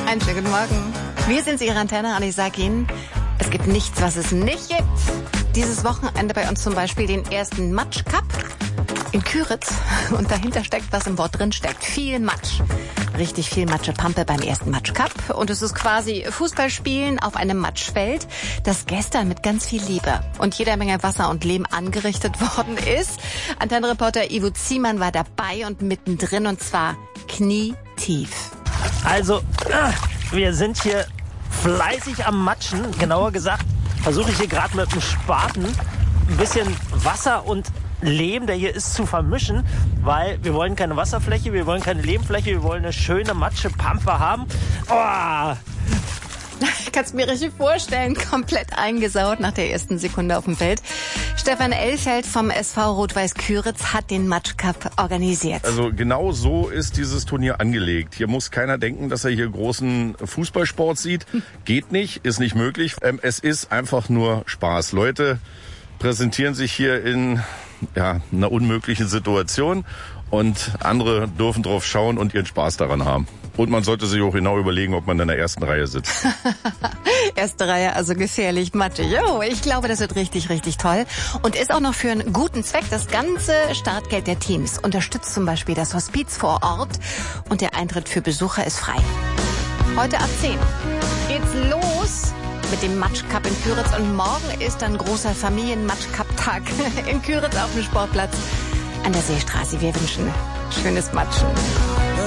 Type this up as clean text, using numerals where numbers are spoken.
Einen schönen guten Morgen. Wir sind Ihre Antenne und ich sage Ihnen, es gibt nichts, was es nicht gibt. Dieses Wochenende bei uns zum Beispiel den ersten Matsch Cup in Küritz. Und dahinter steckt, was im Wort drin steckt. Viel Matsch. Richtig viel Matschepampe beim ersten Matsch Cup. Und es ist quasi Fußballspielen auf einem Matschfeld, das gestern mit ganz viel Liebe und jeder Menge Wasser und Lehm angerichtet worden ist. Antennenreporter Ivo Ziemann war dabei und mittendrin, und zwar knietief. Also, wir sind hier fleißig am Matschen. Genauer gesagt, versuche ich hier gerade mit dem Spaten ein bisschen Wasser und Lehm, der hier ist, zu vermischen, weil wir wollen keine Wasserfläche, wir wollen keine Lehmfläche, wir wollen eine schöne Matschepampe haben. Oh. Ich kann es mir richtig vorstellen, komplett eingesaut nach der ersten Sekunde auf dem Feld. Stefan Elfeld vom SV Rot-Weiß Küritz hat den Matsch Cup organisiert. Also genau so ist dieses Turnier angelegt. Hier muss keiner denken, dass er hier großen Fußballsport sieht. Geht nicht, ist nicht möglich. Es ist einfach nur Spaß. Leute präsentieren sich hier in einer unmöglichen Situation und andere dürfen drauf schauen und ihren Spaß daran haben. Und man sollte sich auch genau überlegen, ob man in der ersten Reihe sitzt. Erste Reihe, also gefährlich, matschig. Jo, ich glaube, das wird richtig, richtig toll. Und ist auch noch für einen guten Zweck. Das ganze Startgeld der Teams unterstützt zum Beispiel das Hospiz vor Ort. Und der Eintritt für Besucher ist frei. Heute ab 10 geht's los mit dem Matsch-Cup in Küritz. Und morgen ist dann großer Familien-Matsch-Cup-Tag in Küritz auf dem Sportplatz an der Seestraße. Wir wünschen schönes Matschen.